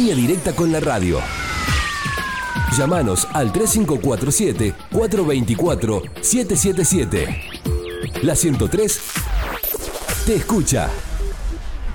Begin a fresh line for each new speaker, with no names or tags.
línea directa con la radio. Llámanos al 3547-424-777. La 103 te escucha.